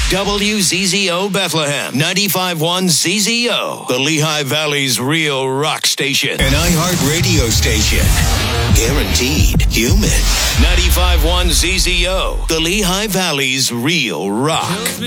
WZZO Bethlehem, 95.1 ZZO, the Lehigh Valley's real rock station. An iHeart radio station. Guaranteed human. 95.1 ZZO, the Lehigh Valley's real rock.